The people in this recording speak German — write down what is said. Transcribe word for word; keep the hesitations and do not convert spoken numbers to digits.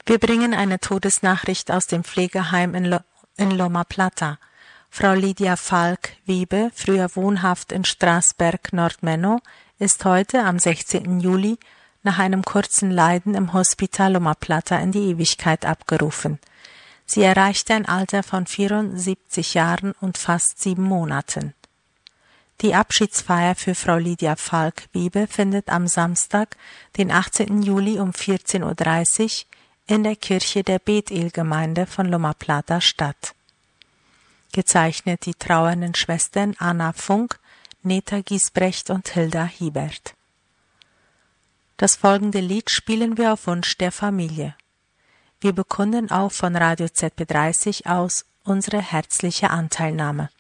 Wir bringen eine Todesnachricht aus dem Pflegeheim in, Lo- in Loma Plata. Frau Lydia Falk-Wiebe, früher wohnhaft in Straßberg-Nordmenno, ist heute am sechzehnten Juli nach einem kurzen Leiden im Hospital Loma Plata in die Ewigkeit abgerufen. Sie erreichte ein Alter von vierundsiebzig Jahren und fast sieben Monaten. Die Abschiedsfeier für Frau Lydia Falk-Wiebe findet am Samstag, den achtzehnten Juli um vierzehn Uhr dreißig in der Kirche der Bethel-Gemeinde von Loma Plata statt. Gezeichnet die trauernden Schwestern Anna Funk, Neta Giesbrecht und Hilda Hiebert. Das folgende Lied spielen wir auf Wunsch der Familie. Wir bekunden auch von Radio Z B dreißig aus unsere herzliche Anteilnahme.